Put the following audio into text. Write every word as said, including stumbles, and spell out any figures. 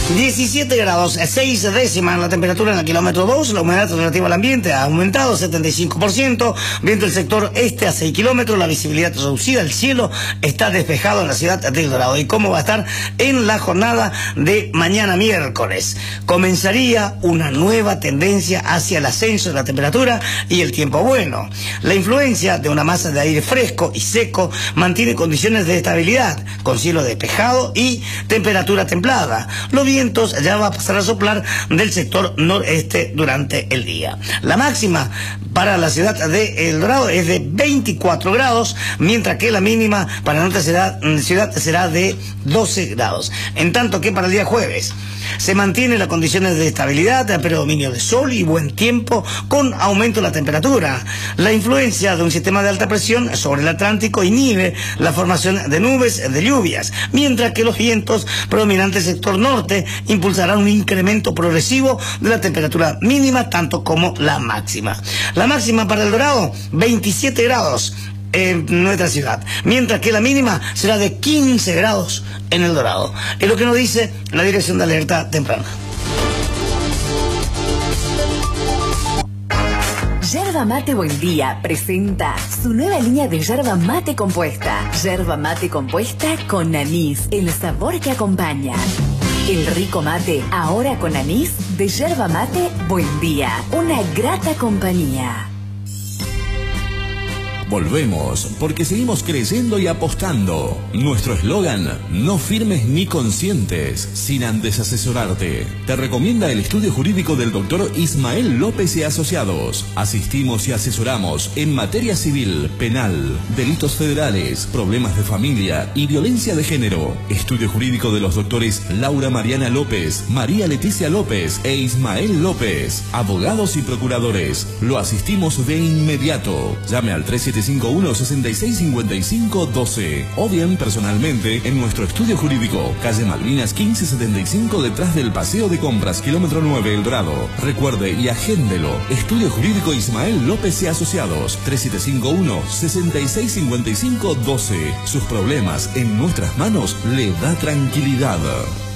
diecisiete grados, seis décimas la temperatura en el kilómetro dos, la humedad relativa al ambiente ha aumentado setenta y cinco por ciento, viento del sector este a seis kilómetros, la visibilidad reducida, el cielo está despejado en la ciudad de El Dorado. ¿Y cómo va a estar en la jornada de mañana miércoles? Comenzaría una nueva tendencia hacia el ascenso de la temperatura y el tiempo bueno. La influencia de una masa de aire fresco y seco mantiene condiciones de estabilidad, con cielo despejado y temperatura templada. Los vientos ya va a pasar a soplar del sector noreste durante el día. La máxima para la ciudad de El Dorado es de veinticuatro grados, mientras que la mínima para la norte será, ciudad será de doce grados. En tanto que para el día jueves se mantienen las condiciones de estabilidad, predominio de sol y buen tiempo, con aumento de la temperatura. La influencia de un sistema de alta presión sobre el Atlántico inhibe la formación de nubes de lluvias, mientras que los vientos predominantes del sector norte impulsarán un incremento progresivo de la temperatura mínima, tanto como la máxima. La máxima para El Dorado, veintisiete grados en nuestra ciudad, mientras que la mínima será de quince grados en El Dorado. Es lo que nos dice la Dirección de Alerta Temprana. Yerba Mate Buen Día presenta su nueva línea de yerba mate compuesta. Yerba mate compuesta con anís, el sabor que acompaña. El rico mate, ahora con anís, de Yerba Mate Buen Día. Una grata compañía. Volvemos, porque seguimos creyendo y apostando. Nuestro eslogan, no firmes ni consientes, sin antes asesorarte. Te recomienda el estudio jurídico del doctor Ismael López y Asociados. Asistimos y asesoramos en materia civil, penal, delitos federales, problemas de familia y violencia de género. Estudio jurídico de los doctores Laura Mariana López, María Leticia López e Ismael López. Abogados y procuradores. Lo asistimos de inmediato. Llame al tres siete cinco uno, seis seis cinco cinco uno dos o bien personalmente en nuestro estudio jurídico, calle Malvinas quince setenta y cinco, detrás del Paseo de Compras, kilómetro nueve, El Dorado. Recuerde y agéndelo. Estudio jurídico Ismael López y Asociados, tres siete cinco uno, seis seis cinco cinco uno dos. Sus problemas en nuestras manos le da tranquilidad.